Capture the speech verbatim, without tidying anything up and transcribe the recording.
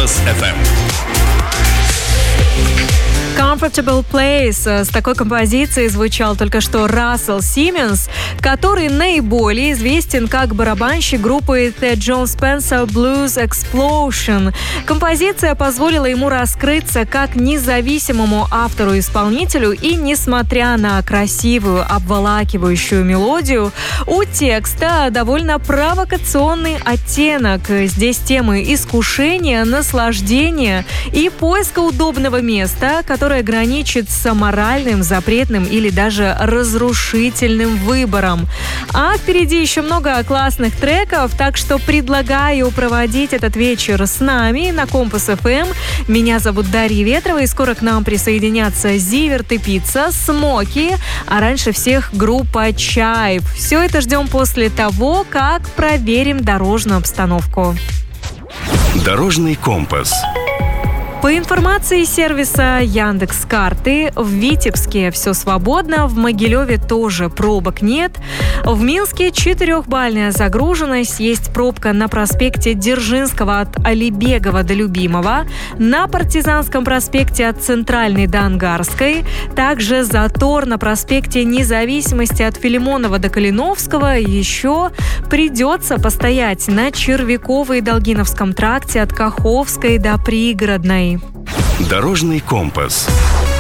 Компас эф эм. Comfortable Place. С такой композицией звучал только что Рассел Симмонс, который наиболее известен как барабанщик группы The John Spencer Blues Explosion. Композиция позволила ему раскрыться как независимому автору-исполнителю, и, несмотря на красивую, обволакивающую мелодию, у текста довольно провокационный оттенок. Здесь темы искушения, наслаждения и поиска удобного места, которое которая граничит с аморальным, запретным или даже разрушительным выбором. А впереди еще много классных треков, так что предлагаю проводить этот вечер с нами на Компас эф эм. Меня зовут Дарья Ветрова, и скоро к нам присоединятся Зиверт и Пицца, Смоки, а раньше всех группа Чайф. Все это ждем после того, как проверим дорожную обстановку. Дорожный компас. По информации сервиса Яндекс.Карты, в Витебске все свободно, в Могилеве тоже пробок нет. В Минске четырехбальная загруженность, есть пробка на проспекте Дзержинского от Алибегова до Любимого, на Партизанском проспекте от Центральной до Ангарской, также затор на проспекте Независимости от Филимонова до Калиновского, еще придется постоять на Червяковой и Долгиновском тракте от Каховской до Пригородной. Дорожный компас.